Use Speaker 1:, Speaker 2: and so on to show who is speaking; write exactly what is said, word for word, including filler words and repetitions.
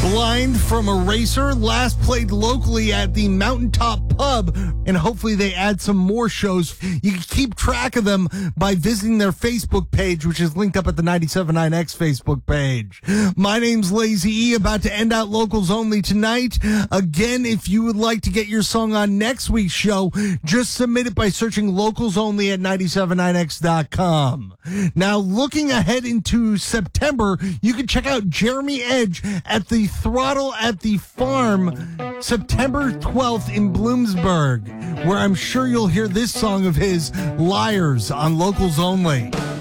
Speaker 1: Blind from Eraser, last played locally at the Mountaintop Pub, and hopefully they add some more shows. You can keep track of them by visiting their Facebook page, which is linked up at the ninety-seven point nine X Facebook page. My name's Lazy E, about to end out Locals Only tonight. Again, if you would like to get your song on next week's show, just submit it by searching Locals Only at ninety-seven nine X dot com. Now, looking ahead into September, you can check out Jeremy Edge at the Throttle at the Farm September twelfth in Bloomsburg, where I'm sure you'll hear this song of his, Liars, on Locals Only.